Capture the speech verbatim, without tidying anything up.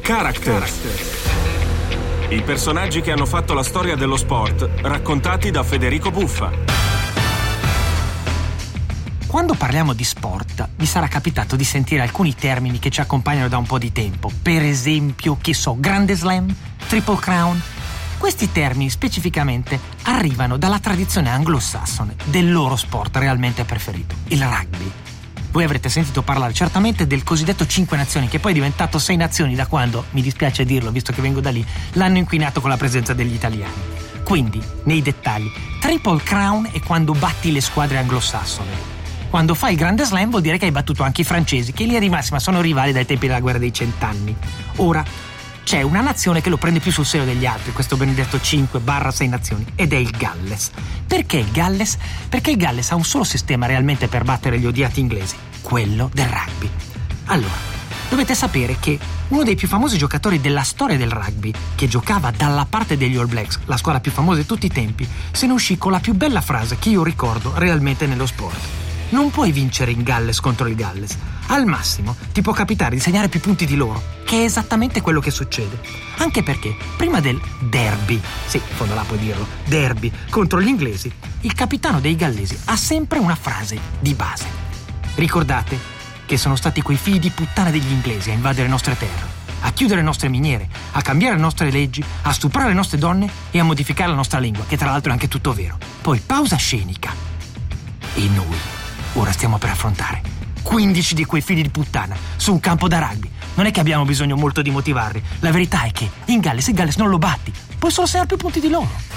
Character. I personaggi che hanno fatto la storia dello sport, raccontati da Federico Buffa. Quando parliamo di sport, vi sarà capitato di sentire alcuni termini che ci accompagnano da un po' di tempo. Per esempio, che so, Grande Slam, Triple Crown. Questi termini specificamente arrivano dalla tradizione anglosassone del loro sport realmente preferito, il rugby. Voi avrete sentito parlare certamente del cosiddetto Cinque Nazioni, che poi è diventato Sei Nazioni da quando, mi dispiace dirlo visto che vengo da lì, l'hanno inquinato con la presenza degli italiani. Quindi, nei dettagli, Triple Crown è quando batti le squadre anglosassone. Quando fai il Grande Slam vuol dire che hai battuto anche i francesi, che in linea di massima sono rivali dai tempi della guerra dei cent'anni. Ora, c'è una nazione che lo prende più sul serio degli altri, questo benedetto cinque barra sei nazioni, ed è il Galles. Perché il Galles? Perché il Galles ha un solo sistema realmente per battere gli odiati inglesi, quello del rugby. Allora, dovete sapere che uno dei più famosi giocatori della storia del rugby, che giocava dalla parte degli All Blacks, la squadra più famosa di tutti i tempi, se ne uscì con la più bella frase che io ricordo realmente nello sport. Non puoi vincere in Galles contro il Galles. Al massimo ti può capitare di segnare più punti di loro, che è esattamente quello che succede. Anche perché prima del derby, sì, in fondo là puoi dirlo, derby contro gli inglesi, il capitano dei gallesi ha sempre una frase di base. Ricordate che sono stati quei figli di puttana degli inglesi a invadere le nostre terre, a chiudere le nostre miniere, a cambiare le nostre leggi, a stuprare le nostre donne e a modificare la nostra lingua, che tra l'altro è anche tutto vero. Poi pausa scenica. E noi ora stiamo per affrontare quindici di quei figli di puttana su un campo da rugby. Non è che abbiamo bisogno molto di motivarli. La verità è che in Galles il Galles non lo batti, puoi solo segnare più punti di loro.